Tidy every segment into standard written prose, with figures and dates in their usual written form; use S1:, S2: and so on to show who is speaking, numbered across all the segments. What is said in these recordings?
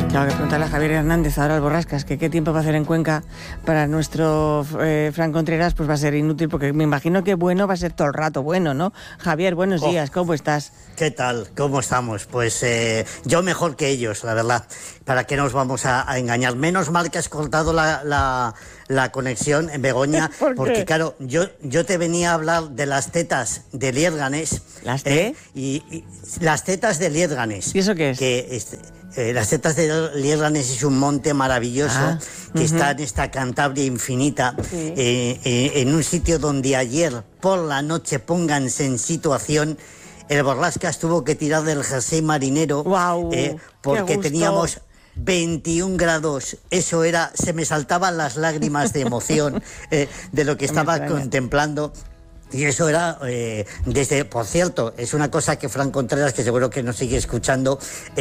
S1: Claro, que preguntarle a Javier Hernández, ahora al Borrascas, que qué tiempo va a hacer en Cuenca para nuestro Fran Contreras, pues va a ser inútil, porque me imagino que bueno va a ser todo el rato bueno, ¿no? Javier, buenos días, ¿cómo estás?
S2: ¿Qué tal? ¿Cómo estamos? Pues yo mejor que ellos, la verdad. ¿Para qué nos vamos a engañar? Menos mal que has cortado la conexión en Begoña, porque claro, yo te venía a hablar de las tetas de Liérganes.
S1: ¿Las qué?
S2: Y las tetas de Liérganes.
S1: ¿Y eso qué es?
S2: Que las tetas de Liérganes es un monte maravilloso que está en esta Cantabria infinita,
S1: sí.
S2: En un sitio donde ayer por la noche, pónganse en situación, el Borrascas tuvo que tirar del jersey marinero,
S1: wow,
S2: porque teníamos 21 grados, eso era, se me saltaban las lágrimas de emoción de lo que estaba contemplando. Y eso era por cierto, es una cosa que Fran Contreras, que seguro que nos sigue escuchando,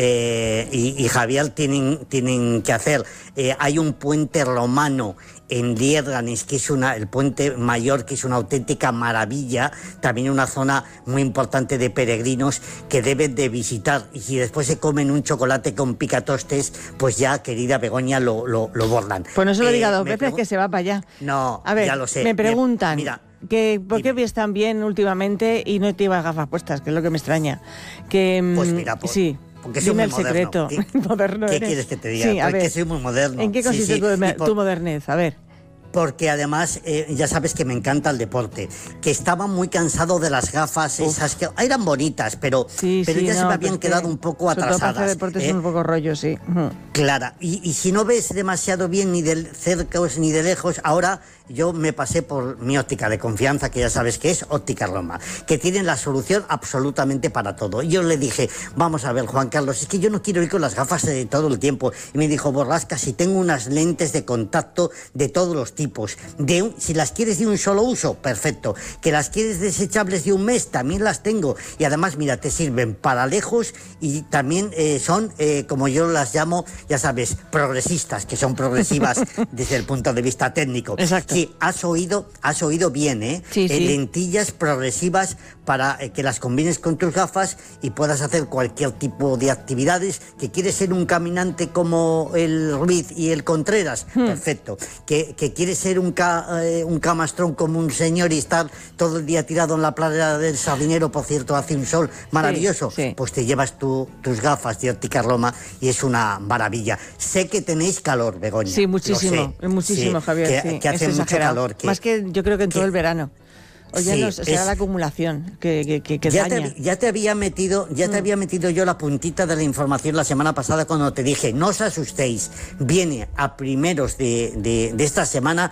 S2: y Javier tienen que hacer. Hay un puente romano en Liérganes, que es el puente mayor, que es una auténtica maravilla, también una zona muy importante de peregrinos que deben de visitar, y si después se comen un chocolate con picatostes, pues ya, querida Begoña, lo bordan.
S1: Pues no se lo diga dos veces, que se va para allá.
S2: No,
S1: a ver,
S2: ya lo sé.
S1: Me preguntan,
S2: mira,
S1: ¿por qué ves tan bien últimamente y no te llevas gafas puestas? Que es lo que me extraña.
S2: Pues mira,
S1: sí.
S2: Porque soy
S1: dime
S2: muy
S1: el secreto.
S2: Moderno. ¿Qué quieres que te diga?
S1: Sí,
S2: Porque soy muy moderno.
S1: ¿En qué consiste tu modernez? A ver.
S2: Porque además, ya sabes que me encanta el deporte, que estaba muy cansado de las gafas esas que eran bonitas, pero ya se me habían quedado un poco atrasadas.
S1: Para hacer deporte es un poco rollo, sí.
S2: Clara, y si no ves demasiado bien ni de cerca ni de lejos, ahora yo me pasé por mi óptica de confianza, que ya sabes que es Óptica Roma, que tienen la solución absolutamente para todo. Y yo le dije, vamos a ver, Juan Carlos, es que yo no quiero ir con las gafas todo el tiempo. Y me dijo, Borrascas, si tengo unas lentes de contacto de todos los tipos, si las quieres de un solo uso, perfecto, que las quieres desechables de un mes, también las tengo, y además, mira, te sirven para lejos y también son, como yo las llamo, ya sabes, progresistas, que son progresivas desde el punto de vista técnico.
S1: Exacto.
S2: Sí, has oído bien, ¿eh?
S1: Sí.
S2: Lentillas progresivas para que las combines con tus gafas y puedas hacer cualquier tipo de actividades. Que quieres ser un caminante como el Ruiz y el Contreras, perfecto. Que quieres ser un camastrón como un señor y estar todo el día tirado en la playa del Sardinero, por cierto, hace un sol maravilloso,
S1: sí.
S2: Pues te llevas tus gafas de Óptica Roma y es una maravilla. Sé que tenéis calor, Begoña.
S1: Sí, muchísimo, muchísimo, Javier.
S2: Que hace mucho calor.
S1: Más que yo creo que en todo el verano. O ya no, será la acumulación que daña.
S2: Ya te había metido yo la puntita de la información la semana pasada cuando te dije, no os asustéis, viene a primeros de esta semana.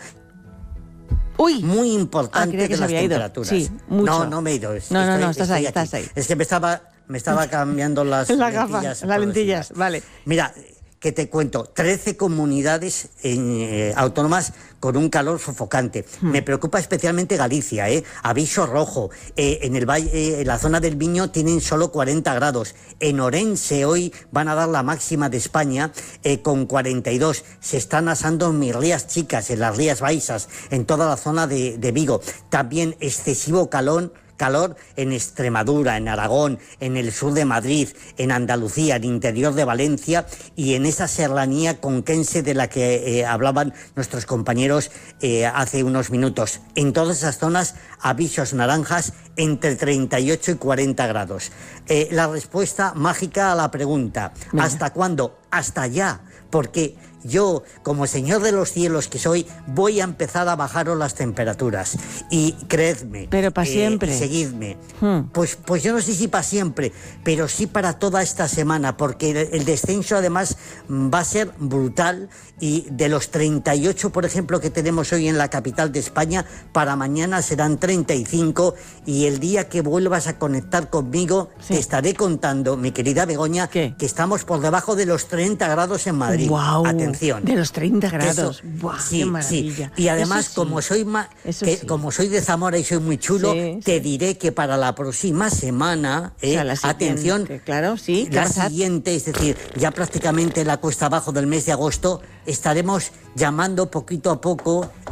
S1: Uy,
S2: muy importante de las temperaturas.
S1: Sí, mucho.
S2: No me he ido.
S1: No, estás ahí.
S2: Es que me estaba cambiando las
S1: lentillas, vale.
S2: Mira, que te cuento, 13 comunidades autónomas con un calor sofocante. Me preocupa especialmente Galicia, aviso rojo. En el valle, en la zona del Miño tienen solo 40 grados. En Orense hoy van a dar la máxima de España con 42. Se están asando en mis rías chicas, en las rías baixas, en toda la zona de Vigo. También excesivo calor en Extremadura, en Aragón, en el sur de Madrid, en Andalucía, en el interior de Valencia y en esa serranía conquense de la que hablaban nuestros compañeros hace unos minutos. En todas esas zonas, avisos naranjas entre 38 y 40 grados. La respuesta mágica a la pregunta, ¿hasta cuándo? Hasta ya, porque yo, como señor de los cielos que soy, voy a empezar a bajaros las temperaturas. Y creedme.
S1: Pero para siempre.
S2: Seguidme. Pues yo no sé si para siempre, pero sí para toda esta semana, porque el descenso además va a ser brutal. Y de los 38, por ejemplo, que tenemos hoy en la capital de España, para mañana serán 35. Y el día que vuelvas a conectar conmigo, te estaré contando, mi querida Begoña, que estamos por debajo de los 30 grados en Madrid.
S1: Wow.
S2: Atención.
S1: De los 30 grados. Wow,
S2: sí,
S1: qué maravilla.
S2: Sí. Y además, como soy de Zamora y soy muy chulo, te diré que para la próxima semana, atención,
S1: claro, sí,
S2: la siguiente, es decir, ya prácticamente la cuesta abajo del mes de agosto, estaremos llamando poquito a poco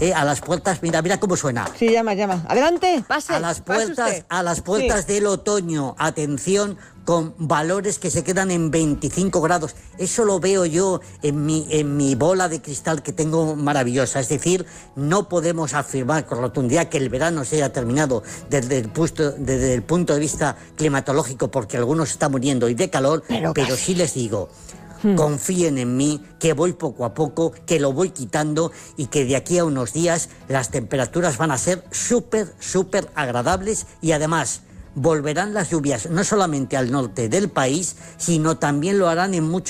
S2: a las puertas, mira cómo suena.
S1: Sí, llama. Adelante, pase.
S2: A las puertas del otoño, atención, con valores que se quedan en 25 grados. Eso lo veo yo en mi bola de cristal que tengo maravillosa. Es decir, no podemos afirmar con rotundidad que el verano se haya terminado desde el punto de vista climatológico, porque algunos están muriendo y de calor, pero sí les digo, confíen en mí, que voy poco a poco, que lo voy quitando y que de aquí a unos días las temperaturas van a ser súper agradables y además volverán las lluvias no solamente al norte del país, sino también lo harán en muchos